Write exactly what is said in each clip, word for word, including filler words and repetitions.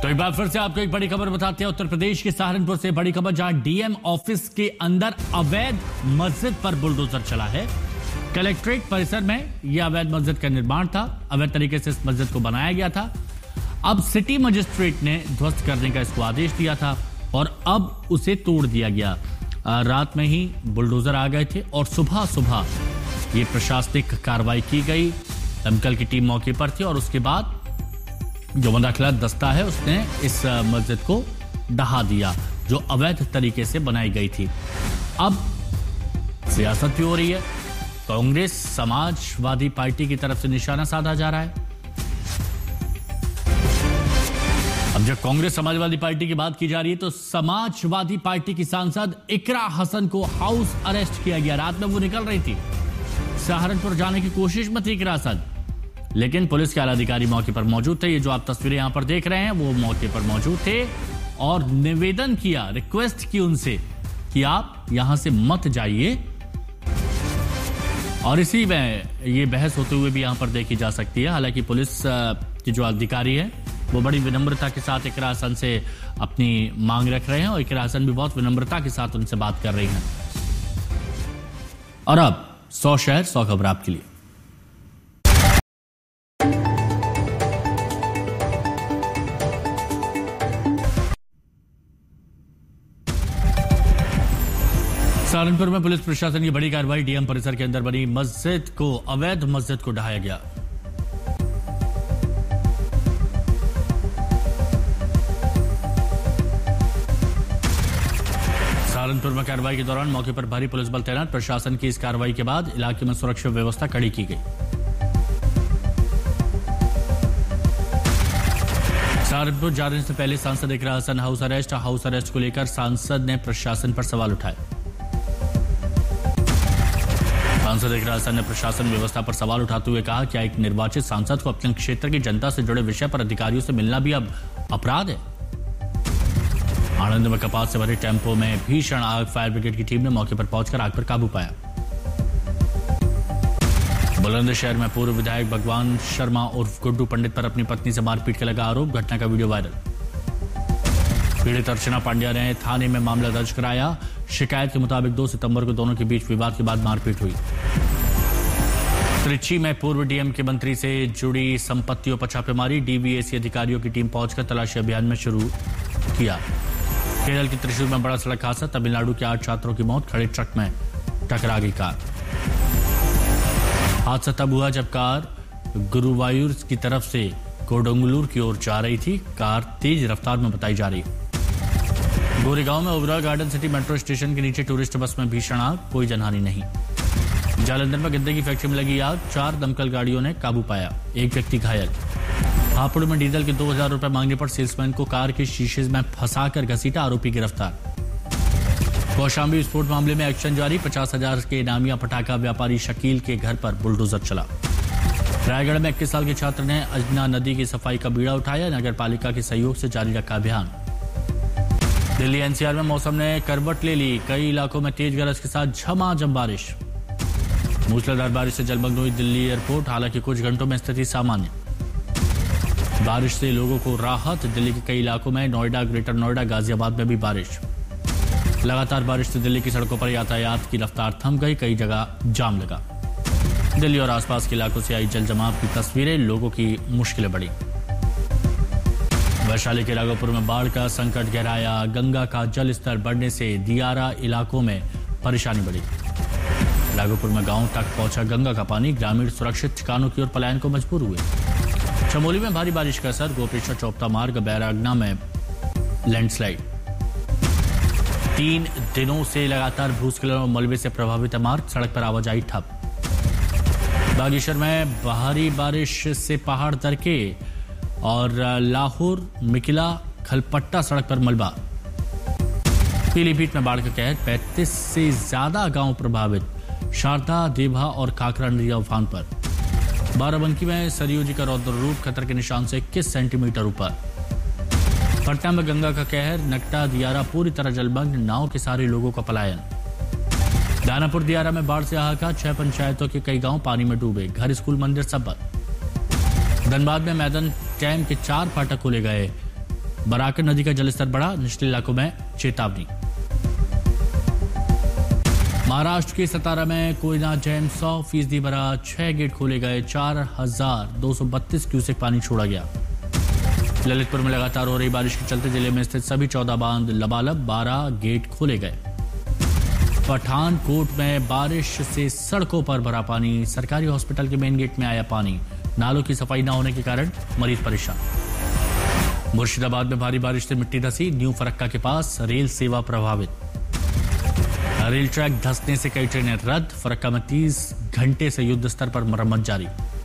तो एक बार फिर से आपको एक बड़ी खबर बताते हैं। उत्तर प्रदेश के सहारनपुर से बड़ी खबर, जहां डीएम ऑफिस के अंदर अवैध मस्जिद पर बुलडोजर चला है। कलेक्ट्रेट परिसर में यह अवैध मस्जिद का निर्माण था। अवैध तरीके से इस मस्जिद को बनाया गया था। अब सिटी मजिस्ट्रेट ने ध्वस्त करने का इसको आदेश दिया था और अब उसे तोड़ दिया गया। रात में ही बुलडोजर आ गए थे और सुबह सुबह ये प्रशासनिक कार्रवाई की गई। दमकल की टीम मौके पर थी और उसके बाद जो मुदाखला दस्ता है उसने इस मस्जिद को ढहा दिया जो अवैध तरीके से बनाई गई थी। अब सियासत भी हो रही है। कांग्रेस समाजवादी पार्टी की तरफ से निशाना साधा जा रहा है। अब जब कांग्रेस समाजवादी पार्टी की बात की जा रही है तो समाजवादी पार्टी की सांसद इकरा हसन को हाउस अरेस्ट किया गया। रात में वो निकल रही थी, सहारनपुर जाने की कोशिश में थी इकरा हसन, लेकिन पुलिस के आला अधिकारी मौके पर मौजूद थे। ये जो आप तस्वीरें यहां पर देख रहे हैं वो मौके पर मौजूद थे और निवेदन किया, रिक्वेस्ट की उनसे कि आप यहां से मत जाइए। और इसी में ये बहस होते हुए भी यहां पर देखी जा सकती है। हालांकि पुलिस के जो अधिकारी है वो बड़ी विनम्रता के साथ इकरा हसन से अपनी मांग रख रहे हैं और इकरा हसन भी बहुत विनम्रता के साथ उनसे बात कर रही हैं। और अब सौ शहर सौ खबर आपके लिए। सहारनपुर में पुलिस प्रशासन की बड़ी कार्रवाई। डीएम परिसर के अंदर बनी मस्जिद को, अवैध मस्जिद को ढहाया गया। सहारनपुर में कार्रवाई के दौरान मौके पर भारी पुलिस बल तैनात। प्रशासन की इस कार्रवाई के बाद इलाके में सुरक्षा व्यवस्था कड़ी की गई। सहारनपुर जाने से पहले सांसद इकरा Hasan house arrest. House arrest को लेकर सांसद ने प्रशासन पर सवाल उठाए। सांसद इकरा हसन ने प्रशासन व्यवस्था पर सवाल उठाते हुए कहा, क्या एक निर्वाचित सांसद को अपने क्षेत्र की जनता से जुड़े विषय पर अधिकारियों से मिलना भी अब अपराध है? आनंद में कपास से भरे टेम्पो में भीषण आग। फायर ब्रिगेड की टीम ने मौके पर पहुंचकर आग पर काबू पाया। बुलंदशहर में पूर्व विधायक भगवान शर्मा उर्फ गुड्डू पंडित पर अपनी पत्नी से मारपीट का लगा आरोप। घटना का वीडियो वायरल। पीड़ित अर्चना पांड्या ने थाने में मामला दर्ज कराया। शिकायत के मुताबिक दो सितंबर को दोनों के बीच विवाद के बाद मारपीट हुई। त्रिची में पूर्व डीएम के मंत्री से जुड़ी संपत्तियों पर छापेमारी। डीवीएसी अधिकारियों की टीम पहुंचकर तलाशी अभियान में शुरू किया। केरल के त्रिशूर में बड़ा सड़क हादसा। तमिलनाडु के आठ छात्रों की मौत। खड़े ट्रक में टकरा गई कार। हादसा तब हुआ जब कार गुरुवायूर की तरफ से कोडंगलूर की ओर जा रही थी। कार तेज रफ्तार में बताई जा रही। गोरेगांव में Oberoi garden city metro station के नीचे टूरिस्ट बस में भीषण आग। कोई जनहानि नहीं। जालंधर में गन्ने की फैक्ट्री में लगी आग। चार दमकल गाड़ियों ने काबू पाया। एक व्यक्ति घायल। हापुड़ में डीजल के दो हजार रुपए मांगने पर सेल्समैन को कार के शीशे में फंसाकर घसीटा। आरोपी गिरफ्तार। कौशाम्बी विस्फोट मामले में एक्शन जारी। पचास हजार के इनामिया पटाखा व्यापारी शकील के घर पर बुलडोजर चला। रायगढ़ में इक्कीस साल के छात्र ने अजना नदी की सफाई का बीड़ा उठाया। नगर पालिका के सहयोग से जारी रखा अभियान। दिल्ली एनसीआर में मौसम ने करवट ले ली। कई इलाकों में तेज गरज के साथ झमाझम बारिश। मूसलाधार बारिश से जलमग्न हुई दिल्ली एयरपोर्ट। हालांकि कुछ घंटों में स्थिति सामान्य। बारिश से लोगों को राहत। दिल्ली के कई इलाकों में, नोएडा, ग्रेटर नोएडा, गाजियाबाद में भी बारिश। लगातार बारिश से दिल्ली की सड़कों पर यातायात की रफ्तार थम गई। कई जगह जाम लगा। दिल्ली और आसपास के इलाकों से आई जल जमाव की तस्वीरें। लोगों की मुश्किलें बढ़ी। वैशाली के राघोपुर में बाढ़ का संकट गहराया। गंगा का जल स्तर बढ़ने से दियारा इलाकों में परेशानी बढ़ी। राघोपुर में गांव तक पहुंचा गंगा का पानी। ग्रामीण सुरक्षित ठिकानों की ओर पलायन को मजबूर हुए। चमोली में भारी बारिश का असर। गोपेश्वर चौपता मार्ग, बैरागना में लैंडस्लाइड। तीन दिनों से लगातार भूस्खलन और मलबे से प्रभावित मार्ग। सड़क पर आवाजाही ठप। बागेश्वर में भारी बारिश से पहाड़ दरके और लाहौर, मिकिला, खलपट्टा सड़क पर मलबा। पीलीभीत में बाढ़ का कहर। पैंतीस से ज्यादा गांव प्रभावित। शारदा, देभा और काकरा नदियां उफान पर। बाराबंकी में सरयू जी का रौद्र रूप। खतरे के निशान से इक्कीस सेंटीमीटर ऊपर। पटना में गंगा का कहर। नकटा, दियारा पूरी तरह जलमग्न। नाव के सारे लोगों का पलायन। दानापुर दियारा में बाढ़ से हाहाकार। छह पंचायतों के कई गांव पानी में डूबे। घर, स्कूल, मंदिर सब बंद। धनबाद में मैदान डैम के चार फाटक खोले गए। बराकर नदी का जलस्तर बढ़ा, निचले इलाकों में चेतावनी। महाराष्ट्र के सतारा में कोयना डैम सौ फीसदी भरा, छह गेट खोले गए, चार हजार दो सौ बत्तीस क्यूसेक पानी छोड़ा गया। ललितपुर में लगातार हो रही बारिश के चलते जिले में स्थित सभी चौदह बांध लबालब, बारह गेट खोले गए। पठानकोट में बारिश से सड़कों पर भरा पानी, सरकारी हॉस्पिटल के मेन गेट में आया पानी, नालों की सफाई न होने के कारण मरीज परेशान। मुर्शिदाबाद में भारी बारिश से मिट्टी धसी, न्यू फरक्का के पास रेल सेवा प्रभावित। रेल ट्रैक धंसने से कई ट्रेनें रद्द, फरक्का में तीस घंटे से युद्ध स्तर पर मरम्मत जारी।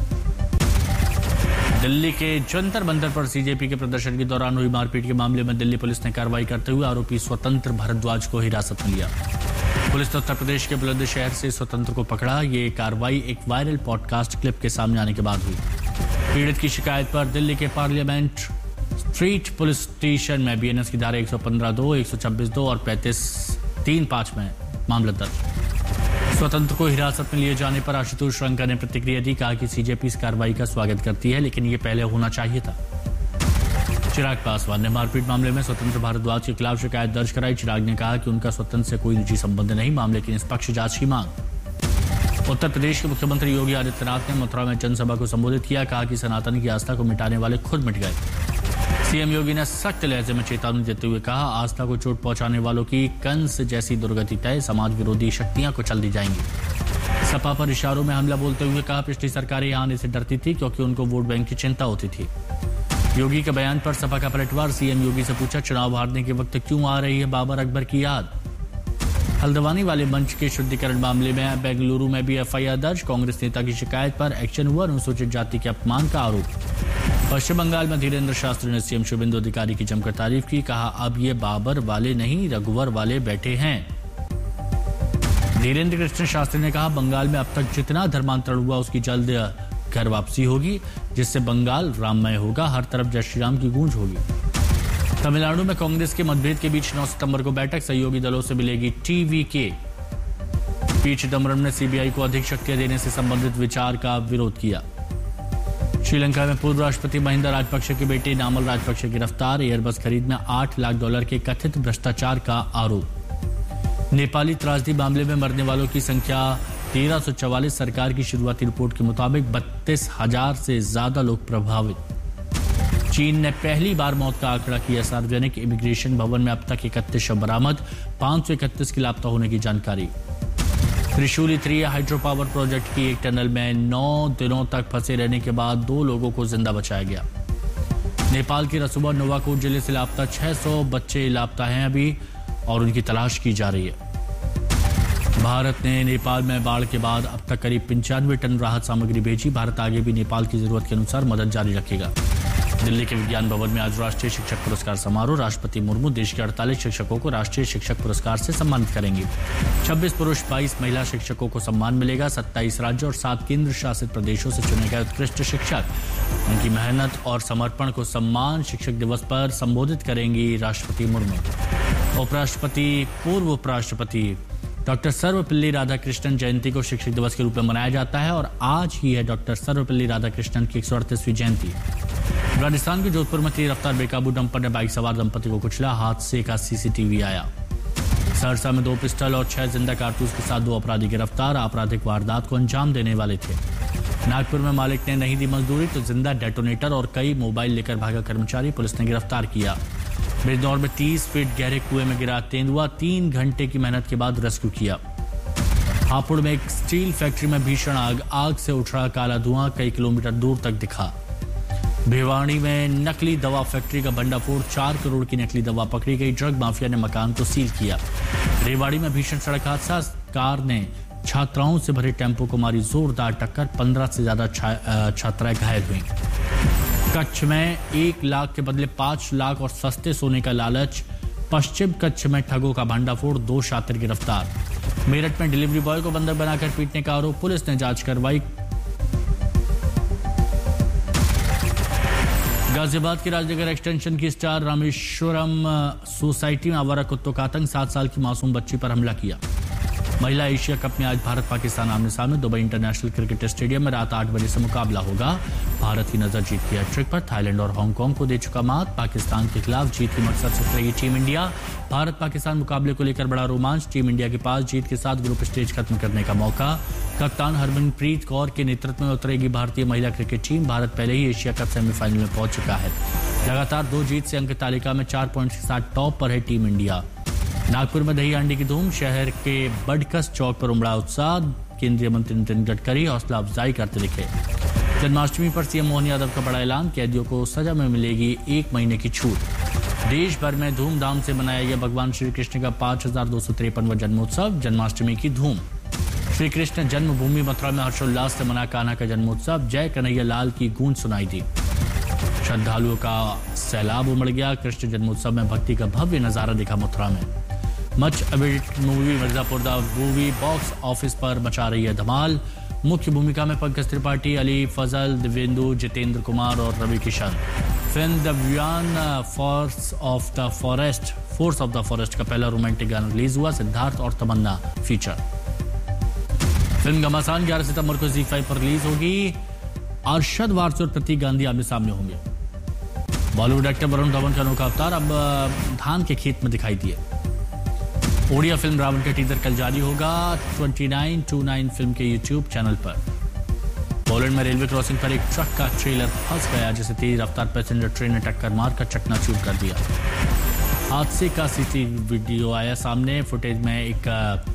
दिल्ली के जंतर मंतर पर सीजेपी के प्रदर्शन के दौरान हुई मारपीट के मामले में दिल्ली पुलिस ने कार्रवाई करते हुए आरोपी स्वतंत्र भारद्वाज को हिरासत में लिया। पुलिस ने उत्तर प्रदेश के बुलंदशहर से स्वतंत्र को पकड़ा। ये कार्रवाई एक वायरल पॉडकास्ट क्लिप के सामने आने के बाद हुई। पीड़ित की शिकायत पर दिल्ली के पार्लियामेंट स्ट्रीट पुलिस स्टेशन में बीएनएस की धारा एक सौ पंद्रह दो, एक सौ छब्बीस दो और पैंतीस तीन पांच में मामला दर्ज। स्वतंत्र को हिरासत में लिए जाने पर आशुतोष रंका ने प्रतिक्रिया दी, कहा कि सीजेपी इस कार्रवाई का स्वागत करती है, लेकिन ये पहले होना चाहिए था। चिराग पासवान ने मारपीट मामले में स्वतंत्र भारद्वाज के खिलाफ शिकायत दर्ज कराई। चिराग ने कहा कि उनका स्वतंत्र से कोई निजी संबंध नहीं, मामले की निष्पक्ष जांच की मांग। उत्तर प्रदेश के मुख्यमंत्री योगी आदित्यनाथ ने मथुरा में जनसभा को संबोधित किया, कहा कि सनातन की आस्था को मिटाने वाले खुद मिट गए। सीएम योगी ने सख्त लहजे में चेतावनी देते हुए कहा, आस्था को चोट पहुंचाने वालों की कंस जैसी दुर्गति तय, समाज विरोधी शक्तियां कुचल दी जाएंगी। सपा पर इशारों में हमला बोलते हुए कहा, पिछली सरकारें यहां आने से डरती थी क्योंकि उनको वोट बैंक की चिंता होती थी। योगी के बयान पर सपा का पलटवार, सीएम योगी से पूछा, चुनाव हारने के वक्त क्यों आ रही है बाबर अकबर की याद। हल्द्वानी वाले मंच के शुद्धिकरण मामले में बेंगलुरु में भी एफआईआर दर्ज, कांग्रेस नेता की शिकायत पर एक्शन हुआ, अनुसूचित जाति के अपमान का आरोप। पश्चिम बंगाल में धीरेन्द्र शास्त्री ने सीएम शुभेंदु अधिकारी की जमकर तारीफ की, कहा अब ये बाबर वाले नहीं रघुवर वाले बैठे हैं। धीरेन्द्र कृष्ण शास्त्री ने कहा, बंगाल में अब तक जितना धर्मांतरण हुआ उसकी जल्द घर वापसी होगी, जिससे बंगाल राममय होगा, हर तरफ जय श्री राम की गूंज होगी। तमिलनाडु में कांग्रेस के मतभेद के बीच नौ सितंबर को बैठक, सहयोगी दलों से मिलेगी टीवीके। पी चिदम्बरम ने सीबीआई को अधिक शक्तियां देने से संबंधित विचार का विरोध किया। श्रीलंका में पूर्व राष्ट्रपति महिंदा राजपक्षे के बेटे नामल राजपक्षे गिरफ्तार, एयरबस खरीद में आठ लाख डॉलर के कथित भ्रष्टाचार का आरोप। नेपाली त्रासदी मामले में मरने वालों की संख्या तेरह सौ चवालीस, सरकार की शुरुआती रिपोर्ट के मुताबिक बत्तीस हजार से ज्यादा लोग प्रभावित। चीन ने पहली बार मौत का आंकड़ा किया सार्वजनिक, इमिग्रेशन भवन में अब तक इकतीस शव बरामद, पांच सौ इकतीस की लापता होने की जानकारी। Trishuli three hydro power project की एक टनल में नौ दिनों तक फंसे रहने के बाद दो लोगों को जिंदा बचाया गया। नेपाल के रसुआ नोवाकोट जिले से लापता छह सौ बच्चे लापता हैं अभी और उनकी तलाश की जा रही है। भारत ने नेपाल में बाढ़ के बाद अब तक करीब पंचानवे टन राहत सामग्री भेजी। भारत आगे भी नेपाल की जरूरत के अनुसार मदद जारी रखेगा। दिल्ली के विज्ञान भवन में आज राष्ट्रीय शिक्षक पुरस्कार समारोह, राष्ट्रपति मुर्मू देश के अड़तालीस शिक्षकों को राष्ट्रीय शिक्षक पुरस्कार से सम्मानित करेंगे। छब्बीस पुरुष बाईस महिला शिक्षकों को सम्मान मिलेगा। सत्ताईस राज्यों और सात केंद्र शासित प्रदेशों से चुने गए उत्कृष्ट शिक्षक उनकी मेहनत और समर्पण को सम्मान शिक्षक दिवस पर संबोधित करेंगी राष्ट्रपति मुर्मू। उपराष्ट्रपति पूर्व उपराष्ट्रपति डॉक्टर सर्वपल्ली राधाकृष्णन जयंती को शिक्षक दिवस के रूप में मनाया जाता है और आज ही है डॉक्टर सर्वपल्ली राधाकृष्णन की एक सौ अड़तीसवीं जयंती। राजस्थान के जोधपुर में तेज रफ्तार बेकाबू डंपर ने बाइक सवार दंपति को कुचला, हादसे का सीसीटीवी आया। सहरसा में दो पिस्टल और छह जिंदा कारतूस के साथ दो अपराधी गिरफ्तार, आपराधिक वारदात को अंजाम देने वाले थे। नागपुर में मालिक ने नहीं दी मजदूरी तो जिंदा डेटोनेटर और कई मोबाइल लेकर भागा कर्मचारी, पुलिस ने गिरफ्तार किया। बिजनौर में तीस फीट गहरे कुएं में गिरा तेंदुआ, तीन घंटे की मेहनत के बाद रेस्क्यू किया। हापुड़ में एक स्टील फैक्ट्री में भीषण आग, आग से उठ रहा काला धुआं कई किलोमीटर दूर तक दिखा। भिवाड़ी में नकली दवा फैक्ट्री का भंडाफोड़, चार करोड़ की नकली दवा पकड़ी गई, ड्रग माफिया ने मकान को सील किया। रेवाड़ी में भीषण सड़क हादसा, कार ने छात्राओं से भरे टेम्पो को मारी जोरदार टक्कर, पंद्रह से ज्यादा छात्राएं घायल हुई। कच्छ में एक लाख के बदले पांच लाख और सस्ते सोने का लालच, पश्चिम कच्छ में ठगों का भंडाफोड़, दो शातिर गिरफ्तार। मेरठ में डिलीवरी बॉय को बंधक बनाकर पीटने का आरोप, पुलिस ने जांच करवाई। गाजियाबाद के राजनगर एक्सटेंशन की स्टार रामेश्वरम सोसाइटी में आवारा कुत्तों का आतंक, सात साल की मासूम बच्ची पर हमला किया। महिला एशिया कप में आज भारत पाकिस्तान आमने सामने। दुबई इंटरनेशनल क्रिकेट स्टेडियम में रात आठ बजे से मुकाबला होगा। भारत की नजर जीत की हैट्रिक पर। थाईलैंड और हांगकांग को दे चुका मात। पाकिस्तान के खिलाफ जीत के मकसद से उतरेगी टीम इंडिया। भारत पाकिस्तान मुकाबले को लेकर बड़ा रोमांच। टीम इंडिया के पास जीत के साथ ग्रुप स्टेज खत्म करने का मौका। कप्तान हरमनप्रीत कौर के नेतृत्व में उतरेगी भारतीय महिला क्रिकेट टीम। भारत पहले ही एशिया कप सेमीफाइनल में पहुंच चुका है। लगातार दो जीत से अंक तालिका में चार पॉइंट के साथ टॉप पर है टीम इंडिया। नागपुर में दही हांडी की धूम। शहर के बडकस चौक पर उमड़ा उत्साह। केंद्रीय मंत्री नितिन गडकरी हौसला अफजाई करते दिखे। जन्माष्टमी पर सीएम मोहन यादव का बड़ा ऐलान। कैदियों को सजा में मिलेगी एक महीने की छूट। देश भर में धूमधाम से मनाया गया भगवान श्री कृष्ण का पांच हजार दो सौ तिरपनवां जन्मोत्सव। जन्माष्टमी की धूम। श्री कृष्ण जन्मभूमि मथुरा में हर्षोल्लास से मना कान्हा का जन्मोत्सव। जय कन्हैया लाल की गूंज सुनाई दी। श्रद्धालुओं का सैलाब उमड़ गया। कृष्ण जन्मोत्सव में भक्ति का भव्य नजारा दिखा मथुरा में। Much awaited movie Mirzapur the movie box office पर मचा रही है धमाल। मुख्य भूमिका में पंकज त्रिपाठी, अली फजल, दिव्येंदु, जितेंद्र कुमार और रवि किशन। फिल्म द व्यान force of the forest force of the forest का पहला रोमांटिक गाना रिलीज हुआ। सिद्धार्थ और तमन्ना फीचर। फिल्म घमासान ग्यारह सितंबर को ज़ी फाइव पर रिलीज होगी। अरशद वारसी और प्रतीक गांधी आमने सामने होंगे। बॉलीवुड एक्टर वरुण धवन का अनोखा अवतार अब धान के खेत में दिखाई दिए। ओडिया फिल्म रावण का टीजर कल जारी होगा उनतीस उनतीस फिल्म के यूट्यूब चैनल पर। पोलैंड में रेलवे क्रॉसिंग पर एक ट्रक का ट्रेलर फंस गया, जिसे तेज रफ्तार पैसेंजर ट्रेन ने टक्कर मारकर चकनाचूर कर दिया। हादसे का सीसीटीवी वीडियो आया सामने। फुटेज में एक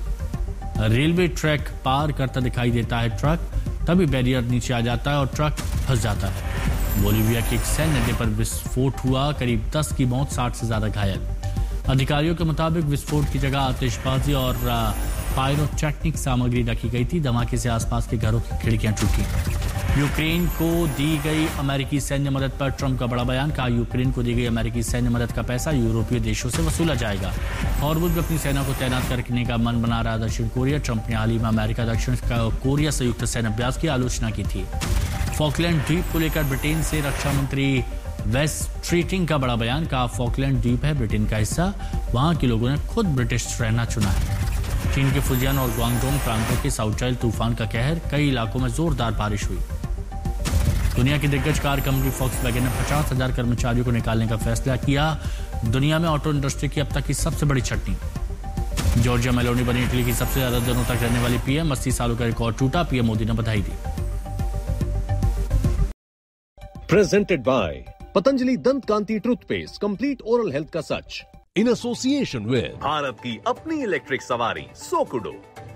रेलवे ट्रैक पार करता दिखाई देता है ट्रक, तभी बैरियर नीचे आ जाता है और ट्रक फंस जाता है। बोलीविया के एक सैन्य अड्डे पर विस्फोट हुआ। करीब दस की मौत, साठ से ज्यादा घायल। अधिकारियों के मुताबिक विस्फोट की जगह आतिशबाजी और पायरोटेक्निक सामग्री रखी गई थी। धमाके से आसपास के घरों की खिड़कियां टूटी। यूक्रेन को दी गई अमेरिकी सैन्य मदद पर ट्रंप का बड़ा बयान। कहा, यूक्रेन को दी गई अमेरिकी सैन्य मदद का पैसा यूरोपीय देशों से वसूला जाएगा। हॉर्मुज़ में अपनी सेना को तैनात करने का मन बना रहा दक्षिण कोरिया। ट्रंप ने हाल ही में अमेरिका दक्षिण कोरिया संयुक्त सैन्य अभ्यास की आलोचना की थी। फॉकलैंड द्वीप को लेकर ब्रिटेन से रक्षा मंत्री वेस्ट स्ट्रीटिंग का बड़ा बयान। कहा, फॉकलैंड द्वीप है ब्रिटेन का हिस्सा, वहां के लोगों ने खुद ब्रिटिश रहना चुना है। चीन के फुजियान और ग्वांगडोंग प्रांतों के साउथ चाइल्ड तूफान का कहर। कई इलाकों में जोरदार बारिश हुई। दुनिया की दिग्गज कार कंपनी फॉक्सवैगन ने पचास हजार कर्मचारियों को निकालने का फैसला किया। दुनिया में ऑटो इंडस्ट्री की अब तक की सबसे बड़ी छटनी। जॉर्जिया मेलोनी बनी इटली की सबसे ज्यादा दिनों तक रहने वाली पीएम। अस्सी सालों का रिकॉर्ड टूटा, पीएम मोदी ने बधाई दी। प्रेजेंटेड बाय पतंजलि दंत कांति टूथपेस्ट, कंप्लीट ओरल हेल्थ का सच, इन एसोसिएशन विद भारत की अपनी इलेक्ट्रिक सवारी सोकुडो।